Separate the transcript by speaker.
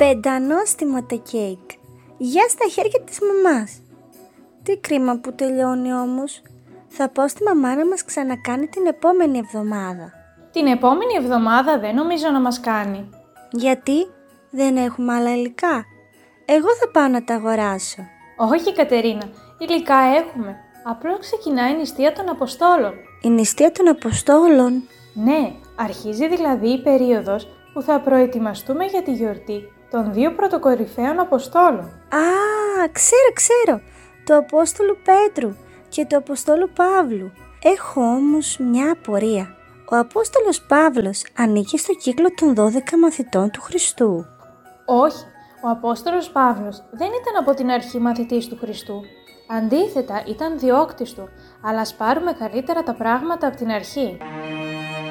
Speaker 1: Πεντανόστιμο το κέικ. Γεια στα χέρια της μαμάς. Τι κρίμα που τελειώνει όμως. Θα πω στη μαμά να μας ξανακάνει την επόμενη εβδομάδα.
Speaker 2: Την επόμενη εβδομάδα δεν νομίζω να μας κάνει.
Speaker 1: Γιατί δεν έχουμε άλλα υλικά? Εγώ θα πάω να τα αγοράσω.
Speaker 2: Όχι Κατερίνα, υλικά έχουμε. Απλώς ξεκινάει η νηστεία των Αποστόλων.
Speaker 1: Η νηστεία των Αποστόλων?
Speaker 2: Ναι, αρχίζει δηλαδή η περίοδος που θα προετοιμαστούμε για τη γιορτή των 2 πρωτοκορυφαίων Αποστόλων.
Speaker 1: Α, ξέρω. Το Απόστολου Πέτρου και το Αποστόλου Παύλου. Έχω όμως μια απορία. Ο Απόστολος Παύλος ανήκει στο κύκλο των 12 μαθητών του Χριστού.
Speaker 2: Όχι, ο Απόστολος Παύλος δεν ήταν από την αρχή μαθητής του Χριστού. Αντίθετα, ήταν διώκτης του, αλλά ας πάρουμε καλύτερα τα πράγματα από την αρχή.